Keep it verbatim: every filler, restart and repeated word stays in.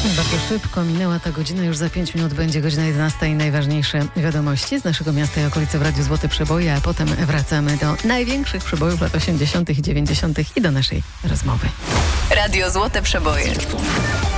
Bardzo szybko minęła ta godzina, już za pięć minut będzie godzina jedenasta i najważniejsze wiadomości z naszego miasta i okolicy w Radiu Złote Przeboje, a potem wracamy do największych przebojów lat osiemdziesiątych i dziewięćdziesiątych i do naszej rozmowy. Radio Złote Przeboje.